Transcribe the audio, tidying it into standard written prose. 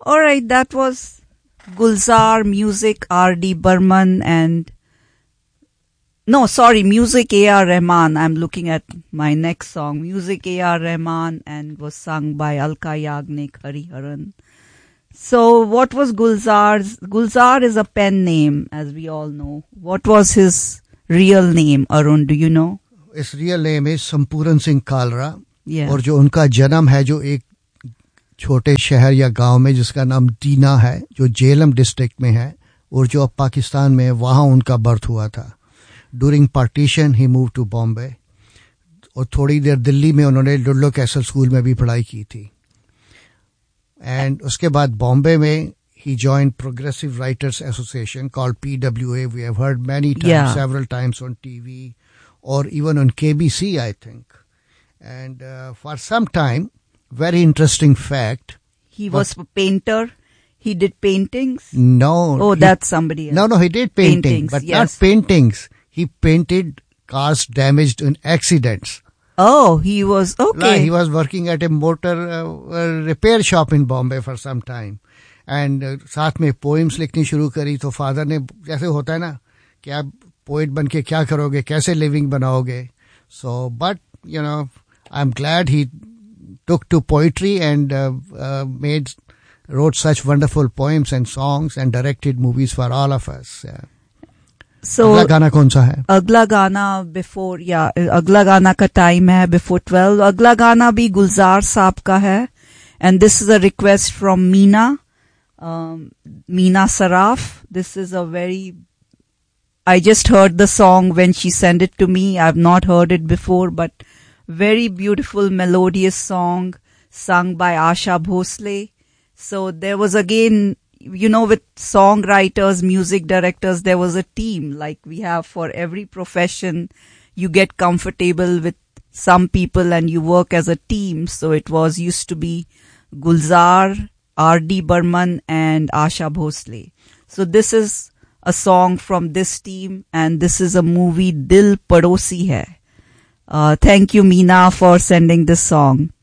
Alright, that was Gulzar, music R.D. Burman and music A.R. Rahman. I'm looking at my next song. Music A.R. Rahman and was sung by Alka Yagnik, Hariharan. So what was Gulzar's? Gulzar is a pen name, as we all know. What was his real name, Arun? Do you know? His real name is Sampuran Singh Kalra. Yeah. और जो उनका जन्म है जो एक छोटे शहर या गांव में जिसका नाम दीना है जो जेलम डिस्ट्रिक्ट में है और जो अब पाकिस्तान में है वहाँ उनका बर्थ हुआ था. During partition he move to Bombay और थोड़ी देर दिल्ली में उन्होंने लुल्लो कैसल स्कूल में भी पढ़ाई की थी. एंड उसके बाद बॉम्बे में he joined Progressive Writers Association called PWA. We have heard many times, several times on TV or even on KBC, I think. And for some time, very interesting fact. He was a painter. He did paintings? No. Oh, that's somebody else. No, he did paintings, but not paintings. He painted cars damaged in accidents. Oh, he was, okay. He was working at a motor repair shop in Bombay for some time. And साथ में poems लिखनी शुरू करी तो father ने जैसे होता है ना कि आप पोइट बन के क्या करोगे कैसे लिविंग बनाओगे. So but you know I'm glad he took to poetry and wrote such wonderful poems and songs and directed movies for all of us. So अगला गाना कौन सा है? अगला गाना अगला गाना का टाइम है before 12. अगला गाना भी गुलजार साहब का है. And this is a request from Meena Saraf. This is I just heard the song when she sent it to me. I've not heard it before, but very beautiful melodious song sung by Asha Bhosle. So there was again, with songwriters, music directors, there was a team like we have for every profession. You get comfortable with some people and you work as a team. So it used to be Gulzar, R.D. Burman and Asha Bhosle. So this is a song from this team and this is a movie Dil Padosi Hai. Thank you Meena for sending this song.